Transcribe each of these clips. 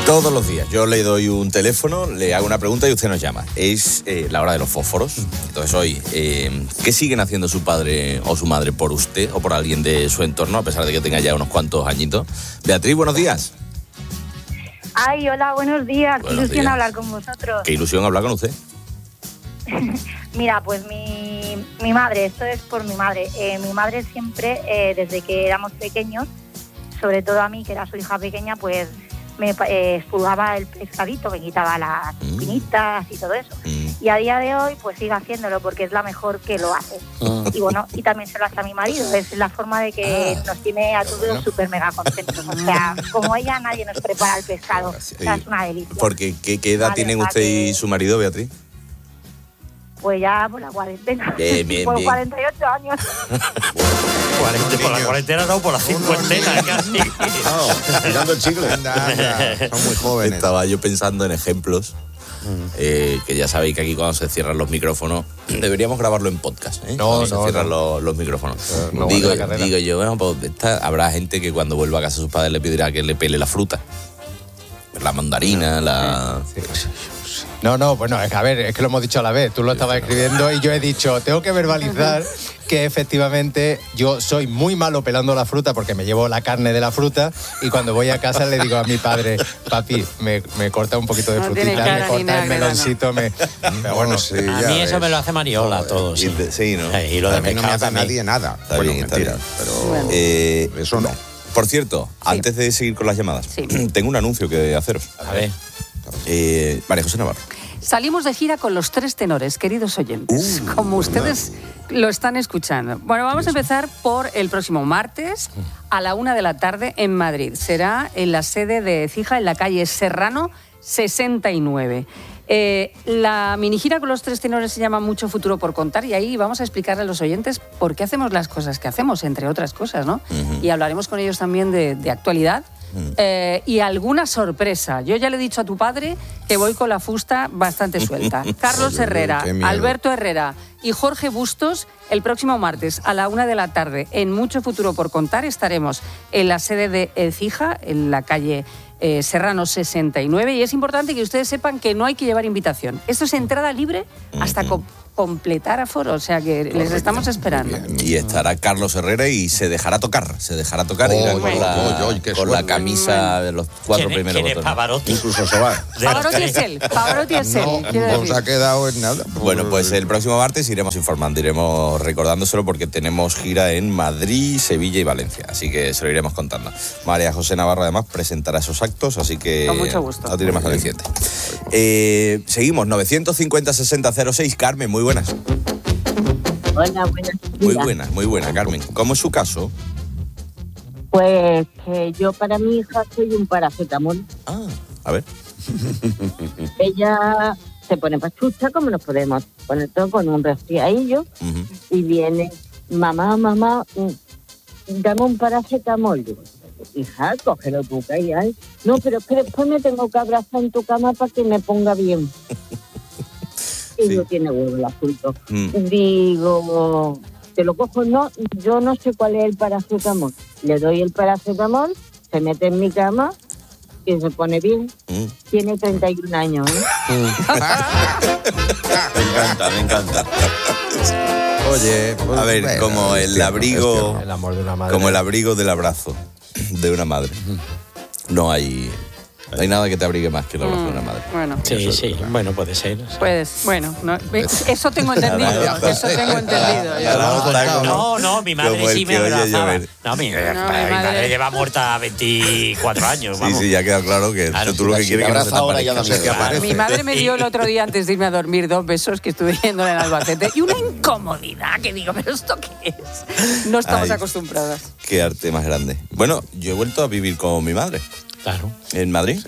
Todos los días yo le doy un teléfono, le hago una pregunta y usted nos llama. Es la hora de los fósforos. Entonces hoy, ¿qué siguen haciendo su padre o su madre por usted o por alguien de su entorno, a pesar de que tenga ya unos cuantos añitos? Beatriz, buenos días. Ay, hola, buenos días. Buenos Qué ilusión días. hablar con vosotros. Qué ilusión hablar con usted. Mira, pues mi madre, esto es por mi madre. Mi madre siempre, desde que éramos pequeños, sobre todo a mí, que era su hija pequeña, pues me expulgaba el pescadito, me quitaba las espinitas y todo eso. Y a día de hoy, pues sigue haciéndolo porque es la mejor que lo hace. Y bueno, y también se lo hace a mi marido. Es la forma de que nos tiene a todos súper mega contentos. O sea, como ella, nadie nos prepara el pescado. O sea, es una delicia. Porque, ¿qué edad tienen usted y su marido, Beatriz? Pues ya por la cuarentena. Bien, por bien. 48 años. Por la cuarentena no, por la cincuentena casi. Tirando el chicle. Son muy jóvenes. Estaba yo pensando en ejemplos. Que ya sabéis que aquí cuando se cierran los micrófonos deberíamos grabarlo en podcast, ¿eh? Cuando se cierran los micrófonos. Digo yo, bueno, pues habrá gente que cuando vuelva a casa sus padres le pedirá que le pele la fruta, la mandarina, No, bueno, es que lo hemos dicho a la vez. Tú lo estabas escribiendo y yo he dicho, tengo que verbalizar que efectivamente yo soy muy malo pelando la fruta porque me llevo la carne de la fruta y cuando voy a casa le digo a mi padre, papi, me corta un poquito de frutita, me corta el meloncito, Pero bueno, sí, a mí eso me lo hace Mariola todo, sí. Sí, ¿no? Y lo de a mí no me pescado hace también. nadie nada. Está Bueno, bien, está mentira, bien. pero eso no. Por cierto, antes de seguir con las llamadas, tengo un anuncio que haceros. A ver. María José Navarro. Salimos de gira con los 3 tenores, queridos oyentes, como ustedes lo están escuchando. Bueno, vamos a empezar por el próximo martes a la 1 de la tarde en Madrid. Será en la sede de Écija, en la calle Serrano 69. La mini gira con los 3 tenores se llama Mucho Futuro por Contar y ahí vamos a explicarle a los oyentes por qué hacemos las cosas que hacemos, entre otras cosas, ¿no? Y hablaremos con ellos también de actualidad. Y alguna sorpresa. Yo ya le he dicho a tu padre que voy con la fusta bastante suelta. Carlos Herrera, Alberto Herrera y Jorge Bustos, el próximo martes a la 1 de la tarde en Mucho Futuro por Contar estaremos en la sede de Écija, en la calle Serrano 69, y es importante que ustedes sepan que no hay que llevar invitación. Esto es entrada libre hasta completar aforo, o sea que les estamos esperando. Y estará Carlos Herrera y se dejará tocar. Irá con la camisa de los 4 primeros ¿Quién es botones. Pavarotti? Incluso se va. Pavarotti es él, quiero No decir. se ha quedado en nada. Bueno, pues el próximo martes iremos informando, iremos recordándoselo porque tenemos gira en Madrid, Sevilla y Valencia, así que se lo iremos contando. María José Navarro además presentará esos actos, así que con mucho gusto. No tiene más aliciente. Seguimos, 950-6006. Carmen, muy buenas. Hola, buenas. Muy buena, Carmen. ¿Cómo es su caso? Pues que yo para mi hija soy un paracetamol. A ver. Ella se pone pachucha, como nos podemos poner todo con un resfriadillo, y viene, mamá, dame un paracetamol. Digo, hija, cógelo tú, que hay. No, pero es que después me tengo que abrazar en tu cama para que me ponga bien. Y no tiene huevo el asunto. Digo, te lo cojo, no, yo no sé cuál es el paracetamol. Le doy el paracetamol, se mete en mi cama y se pone bien. Tiene 31 años, ¿eh? Me encanta. Oye, pues, a ver, como el abrigo, el amor de una madre. como el abrigo del abrazo de una madre. No hay nada que te abrigue más que el abrazo de una madre. Bueno, Sí, bueno, puede ser. pues bueno, eso tengo entendido. No, mi madre Como el sí me que oye abrazaba. llover. No, mi madre lleva muerta 24 años, vamos. Sí, ya ha quedado claro que tú lo que quieres es que no se te ahora ya aparezca. no sé qué aparece. Mi madre me dio el otro día antes de irme a dormir 2 besos que estuve yendo en Albacete y una incomodidad que digo, ¿pero esto qué es? No estamos acostumbradas. Qué arte más grande. Bueno, yo he vuelto a vivir con mi madre. Claro. En Madrid.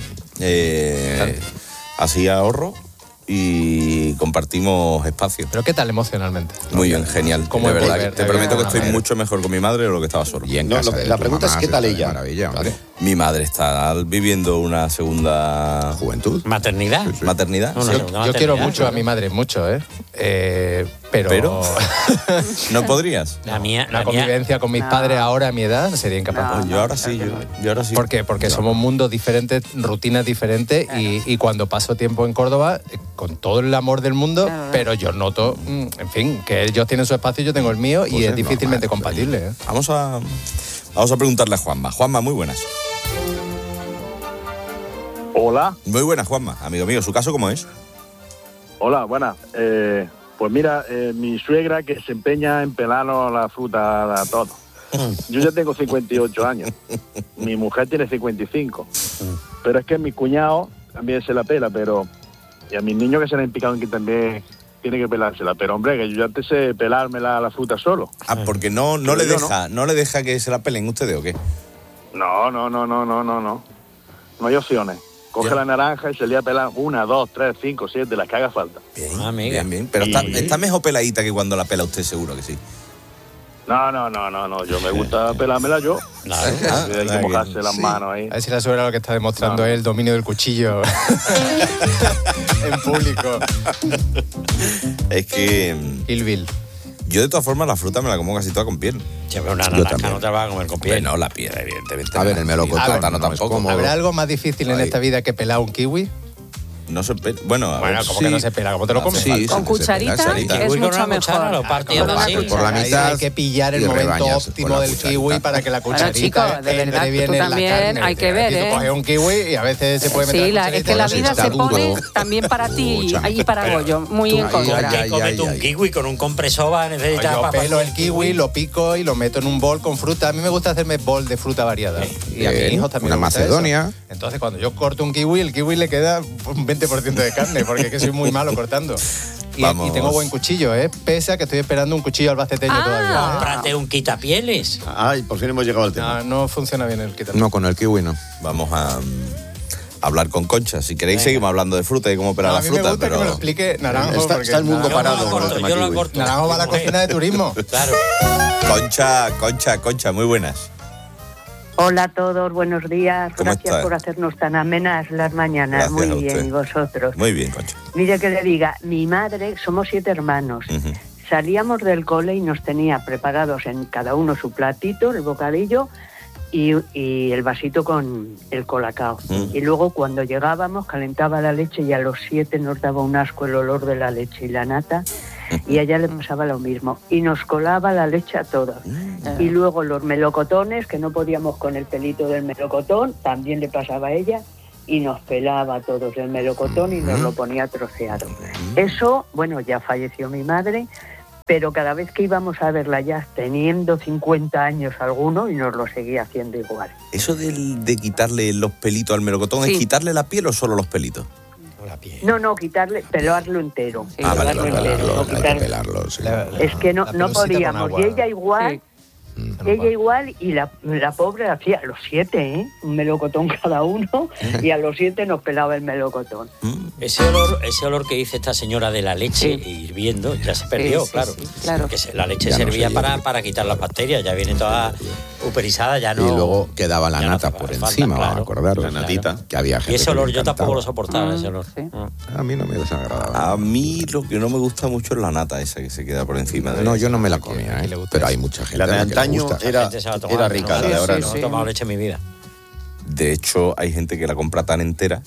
Así ahorro y compartimos espacio. Pero ¿qué tal emocionalmente? Muy bien, genial. ¿Cómo de verdad, volver? te prometo que estoy A ver. mucho mejor con mi madre de lo que estaba solo. Y en No, casa lo que- de la tu pregunta es, mamá, ¿qué tal de ella? Maravilla, Claro. Mi madre está viviendo una segunda Juventud. ¿Maternidad? maternidad. Una Sí. segunda Yo quiero maternidad, mucho a claro. mi madre, mucho, Pero ¿no podrías? La convivencia con mis padres ahora a mi edad sería incapaz. Yo ahora sí. ¿Por qué? Porque somos mundos diferentes, rutinas diferentes y cuando paso tiempo en Córdoba, con todo el amor del mundo, pero yo noto, en fin, que ellos tienen su espacio y yo tengo el mío y es difícilmente compatible. Vamos a preguntarle a Juanma. Juanma, muy buenas. Hola. Muy buenas, Juanma. Amigo mío, ¿su caso cómo es? Hola, buenas. Pues mira, mi suegra que se empeña en pelarnos la fruta a todo. Yo ya tengo 58 años. Mi mujer tiene 55. Pero es que mi cuñado también se la pela, pero... Y a mis niños que se le han picado que también tiene que pelársela. Pero hombre, que yo ya te sé pelarme la fruta solo. Porque no le deja que se la pelen ustedes, ¿o qué? No. No hay opciones. Coge la naranja y se le va a pelar 1, 2, 3, 5, 7, las que haga falta. Bien. Pero está mejor peladita que cuando la pela usted, seguro que sí. No. Yo me gusta pelármela yo. Hay que mojarse las manos ahí. A ver si la suegra lo que está demostrando es el dominio del cuchillo en público. Es que... Kill Bill. Yo, de todas formas, la fruta me la como casi toda con piel. Pero una naranja no te la vas a comer con piel. No, la piel, evidentemente. A ver, el melocotón no tampoco. ¿Habrá algo más difícil en esta vida que pelar un kiwi? No se pela. Bueno, ¿cómo que no se pela? ¿Cómo te lo comes? Con cucharita es mucho mejor. Por la mitad. Hay que pillar el momento óptimo del kiwi para que la cucharita entre bien en la carne. Hay que ver, Tú coges un kiwi y a veces se puede meter es que la vida se pone también para ti y para Goyo, muy en contra. Cómete un kiwi con un compresor, va a necesitar... Yo pelo el kiwi, lo pico y lo meto en un bol con fruta. A mí me gusta hacerme bol de fruta variada. Y a mis hijos también. Una Macedonia. Entonces, cuando yo corto un kiwi, el kiwi le queda un 20% de carne, porque es que soy muy malo cortando. Y tengo buen cuchillo, pese a que estoy esperando un cuchillo albaceteño todavía. Cómprate un quitapieles. Ay, por fin hemos llegado al tema. No funciona bien el quitapieles. No, con el kiwi no. Vamos a hablar con Concha. Si queréis, seguimos hablando de fruta y cómo operar la fruta. A mí me gusta que me lo explique Naranjo. Está el mundo parado con el tema kiwi. Naranjo va a la cocina de turismo. Claro. Concha, muy buenas. Hola a todos, buenos días. ¿Cómo Gracias estás? por hacernos tan amenas las mañanas. Gracias Muy a bien, usted. ¿y vosotros? Muy bien, Concha. Mire que le diga, mi madre, somos 7 hermanos. Salíamos del cole y nos tenía preparados en cada uno su platito, el bocadillo y el vasito con el colacao. Y luego cuando llegábamos calentaba la leche y a los 7 nos daba un asco el olor de la leche y la nata. Y a ella le pasaba lo mismo. Y nos colaba la leche a todos. Y luego los melocotones, que no podíamos con el pelito del melocotón, también le pasaba a ella. Y nos pelaba a todos el melocotón y nos lo ponía troceado. Eso, bueno, ya falleció mi madre, pero cada vez que íbamos a verla ya teniendo 50 años alguno y nos lo seguía haciendo igual. ¿Eso de quitarle los pelitos al melocotón es quitarle la piel o solo los pelitos? No, quitarle, pelarlo entero. Pelarlo entero. Hay que pelarlo, sí. Es que no podíamos. Y ella igual... Ella igual, y la pobre hacía los 7, un melocotón cada uno, y a los 7 nos pelaba el melocotón. Ese olor que dice esta señora de la leche hirviendo ya se perdió, claro. Claro. Que la leche Ya no servía se para quitar las bacterias, ya viene toda uperizada, ya no... Y luego quedaba la ya no nata hace por falta, encima, claro. vamos a acordaros. La natita. Que había gente Y ese que le olor yo encantaba. tampoco lo soportaba, ese olor. A mí no me desagradaba. A mí lo que no me gusta mucho es la nata esa que se queda por encima de... No, yo no me la comía, pero hay mucha gente La de a la que le antaño gusta. era rica, la de ahora no no. he tomado leche en mi vida. De hecho, hay gente que la compra tan entera.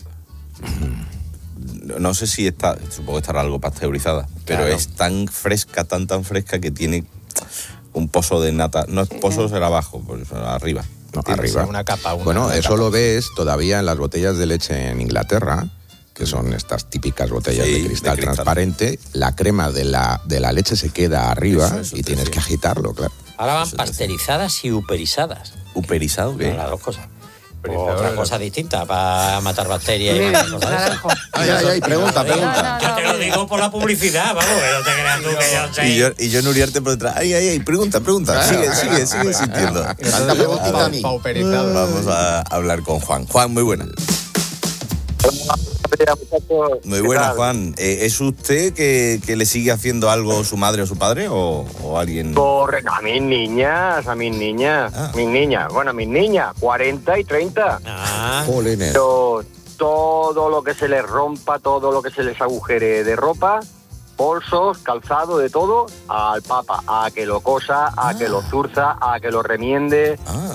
No sé si está, supongo que estará algo pasteurizada, pero es tan fresca que tiene un pozo de nata. No es pozo, será abajo, pues arriba. No, arriba. Una capa. Bueno, eso lo ves todavía en las botellas de leche en Inglaterra, que son estas típicas botellas de cristal transparente. La crema de la leche se queda arriba y tienes que agitarlo, claro. Ahora van pasteurizadas y uperizadas. ¿Uperizado qué? Las dos cosas. Otra cosa distinta para matar bacterias y matar cosas de esas. Ay, pregunta. Yo te lo digo por la publicidad, vamos, que no te creas tú que yo sé. Y yo Nuriarte por detrás. Ay, pregunta. Sigue sintiendo. Tanta preguntita a mí. Vamos a hablar con Juan. Juan, muy buena. Muy buena, Juan. ¿Es usted que le sigue haciendo algo su madre o su padre o alguien? Correcto, a mis niñas, mis niñas, 40 y 30. Pero todo lo que se les rompa, todo lo que se les agujere de ropa, bolsos, calzado, de todo, al Papa, a que lo cosa, a que lo zurza, a que lo remiende,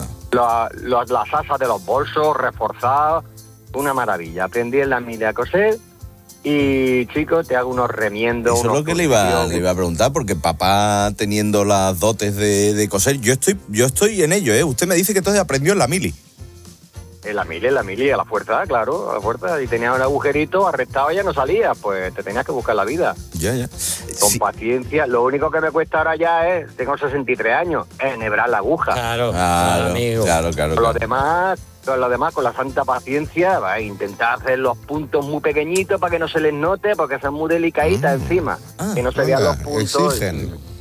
las asas de los bolsos, reforzados, una maravilla. Aprendí en la mili a coser y, chicos, te hago unos remiendos. Eso es lo que le iba a preguntar, porque papá teniendo las dotes de coser, yo estoy en ello, ¿eh? Usted me dice que entonces aprendió en la mili. En la mili, a la fuerza, claro, a la fuerza. Y tenía un agujerito, arrestado ya no salía, pues te tenías que buscar la vida. Ya. Con paciencia. Lo único que me cuesta ahora ya es, tengo 63 años, enhebrar la aguja. Claro, amigo. Claro. Con lo demás, con la santa paciencia, va a intentar hacer los puntos muy pequeñitos para que no se les note, porque son muy delicaditas encima. Que no se vean los puntos. Exigen.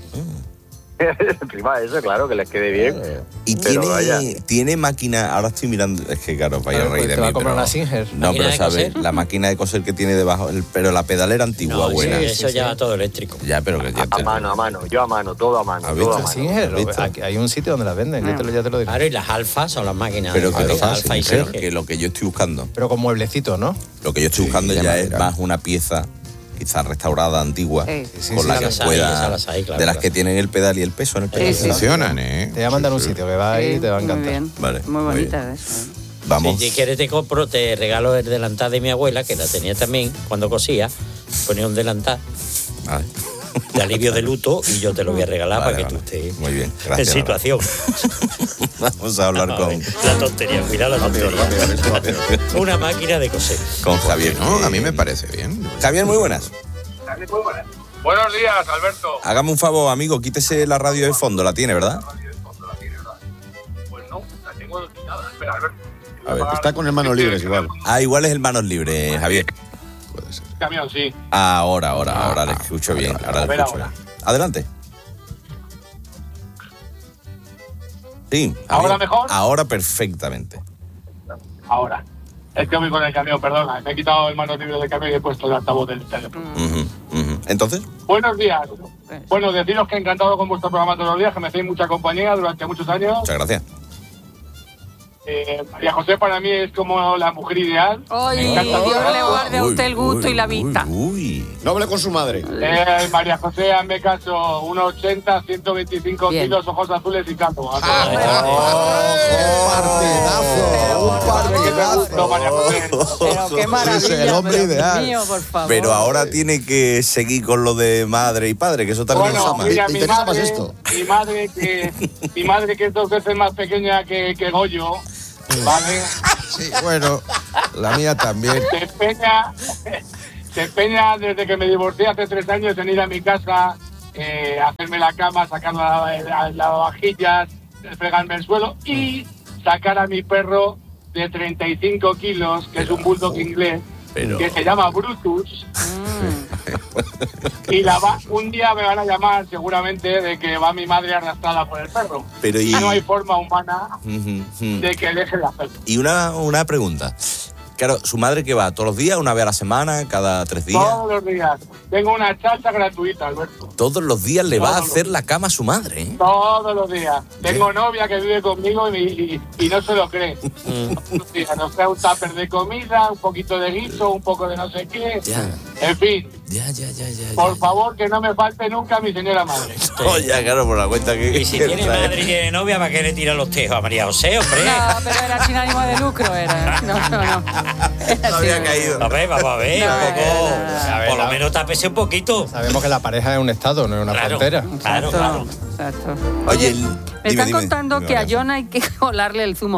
Encima de eso, claro, que les quede bien. Y tiene máquina, ahora estoy mirando, es que claro, vaya a reír de te va mí, a comprar pero una Singer. no, pero sabes, la máquina de coser que tiene debajo, pero la pedalera antigua buena. Sí, eso ya va todo eléctrico. Ya, pero que ya a mano, yo a mano, todo a mano. ¿Has visto? Singer, aquí hay un sitio donde las venden, ya te lo digo. Claro, y las alfas son las máquinas. Pero que alfa y Singer. que lo que yo estoy buscando. Pero con mueblecitos, ¿no? Lo que yo estoy buscando ya es más una pieza quizás restaurada, antigua, con la que pueda, de las que tienen el pedal y el peso en el pedal. Funcionan, ¿eh? Te voy a mandar un sitio que va ahí y te va a encantar. Muy bien. Vale, muy bonita eso. Vamos. Si quieres te regalo el delantal de mi abuela, que la tenía también cuando cosía. Ponía un delantal de alivio de luto y yo te lo voy a regalar para que tú estés muy bien, gracias, en situación. Vamos a hablar con... La tontería, mira la tontería. Una máquina de coser. Con Javier. No, a mí me parece bien. Javier, muy buenas. Buenos días, Alberto. Hágame un favor, amigo, quítese la radio de fondo, la tiene, ¿verdad? Pues no, la tengo quitada. Espera, Alberto. A ver, está con manos libres igual. Igual es el manos libres, Javier. Puede ser. Camión, sí. Ahora le escucho bien. Ahora. Adelante. Sí. ¿Ahora mejor? Ahora perfectamente. Ahora. Es que voy con el camión, perdona. Me he quitado el manos libres del camión y he puesto el altavoz del teléfono. ¿Entonces? Buenos días. Bueno, deciros que encantado con vuestro programa todos los días, que me hacéis mucha compañía durante muchos años. Muchas gracias. María José para mí es como la mujer ideal. ¡Ay, Dios le guarde a usted el gusto y la vista! No hable con su madre. María José, hazme caso, 1,80, 125 kilos, ojos azules y calvo. Un partidazo. María José. Pero qué maravilla, el hombre ideal. Dios mío, por favor. Pero ahora tiene que seguir con lo de madre y padre, que eso también bueno, nos ama. mira, ¿Te interesa más esto? Mi madre que es 2 veces más pequeña que Goyo, ¿vale? Sí, bueno, la mía también. Se empeña desde que me divorcié hace 3 años en ir a mi casa, hacerme la cama, sacar las lavavajillas, fregarme el suelo y sacar a mi perro de 35 kilos, que es un bulldog inglés, que se llama Brutus. Y un día me van a llamar seguramente de que va mi madre arrastrada por el perro. Pero y no hay forma humana de que deje de hacerlo. Y una pregunta. Claro, ¿su madre que va todos los días, una vez a la semana, cada 3 días? Todos los días. Tengo una chacha gratuita, Alberto. Todos los días le va a hacer la cama a su madre, ¿eh? Todos los días. Tengo novia que vive conmigo y no se lo cree. Nos trae un tupper de comida, un poquito de guiso, un poco de no sé qué. Ya. En fin. Ya. Por favor, que no me falte nunca mi señora madre. Ya, claro, por la cuenta que... Y si tiene madre y tiene novia, ¿para qué le tira los tejos a María José, hombre? No, pero era sin ánimo de lucro, era. No. No había caído. A ver, vamos a ver, un poco. Por lo menos tápese un poquito. Sabemos que la pareja es un estado, no es una frontera. Claro. Exacto. Oye, me están contando que a John hay que colarle el zumo.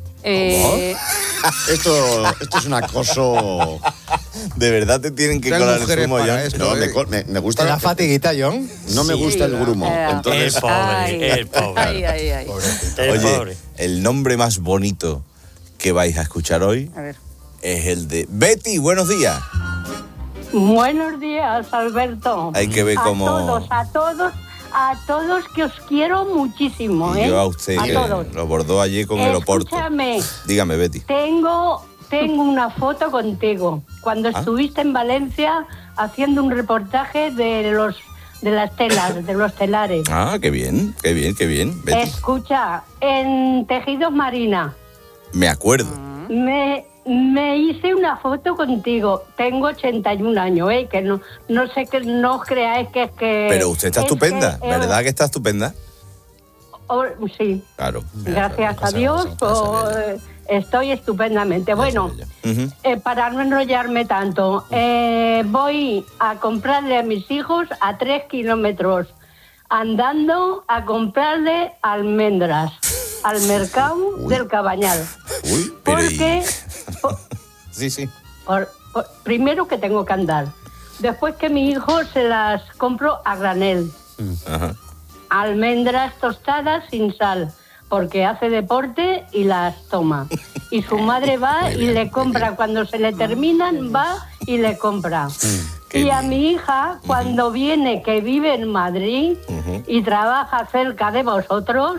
Esto es un acoso. De verdad te tienen que colar el zumo, John. No, me gusta. ¿Te da fatiguita, John? No me gusta el grumo. Entonces, el pobre. Ay. Oye, el nombre más bonito que vais a escuchar hoy es el de Betty. Buenos días. Buenos días, Alberto. Hay que ver cómo... A todos que os quiero muchísimo, y yo a usted, que todos. lo bordó allí con el Oporto. Escúchame. Dígame, Betty. Tengo una foto contigo cuando estuviste en Valencia haciendo un reportaje de las telas, de los telares. Qué bien, Betty. Escucha, en Tejidos Marina. Me acuerdo. Me hice una foto contigo. Tengo 81 años, que no sé, que no os creáis que es que... Pero usted está estupenda, ¿verdad que está estupenda? Sí. Claro. Gracias a Dios, estoy estupendamente. Bueno, para no enrollarme tanto, voy a comprarle a mis hijos a 3 kilómetros, andando a comprarle almendras al mercado del Cabañal. Uy, porque... Sí. Primero que tengo que andar. Después que mi hijo se las compro a granel. Ajá. Almendras tostadas sin sal, porque hace deporte y las toma. Y su madre va y le compra, cuando se le terminan, va y le compra. Y a mi hija, cuando viene, que vive en Madrid y trabaja cerca de vosotros,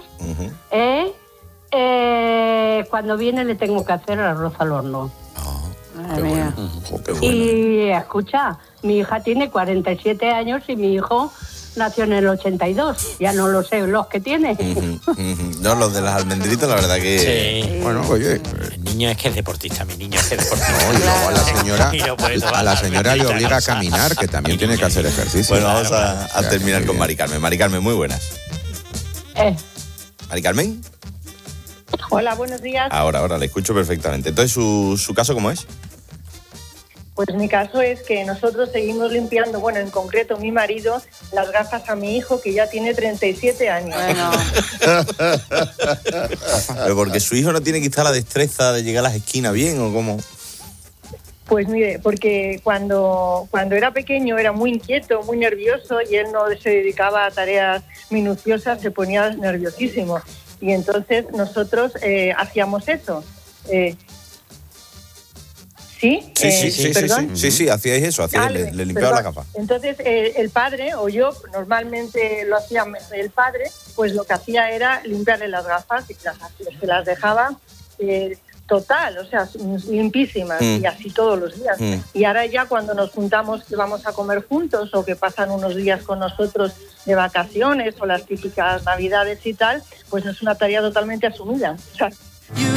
cuando viene le tengo que hacer arroz al horno. Y escucha, mi hija tiene 47 años y mi hijo nació en el 82. Ya no lo sé los que tiene. No, los de las almendritas, la verdad que... Sí. Bueno, oye... El niño es que es deportista, mi niño es que es deportista. No, y luego a la señora le obliga a caminar, que también tiene que hacer ejercicio. Bueno, vamos a terminar con Mari Carmen. Mari Carmen, muy buenas. ¿Mari Carmen? Hola, buenos días. Ahora, le escucho perfectamente. Entonces, ¿su caso cómo es? Pues mi caso es que nosotros seguimos limpiando, bueno, en concreto mi marido, las gafas a mi hijo, que ya tiene 37 años. Bueno. ¿Pero porque su hijo no tiene quizá la destreza de llegar a las esquinas bien o cómo? Pues mire, porque cuando era pequeño era muy inquieto, muy nervioso, y él no se dedicaba a tareas minuciosas, se ponía nerviosísimo. Y entonces nosotros hacíamos eso. ¿Sí? Sí, hacíais eso, le limpiaba la gafa. Entonces, el padre, o yo, normalmente lo hacía el padre, pues lo que hacía era limpiarle las gafas y se las dejaba total, o sea, limpísimas, y así todos los días. Y ahora ya cuando nos juntamos, que vamos a comer juntos o que pasan unos días con nosotros de vacaciones o las típicas navidades y tal, pues es una tarea totalmente asumida. O sea,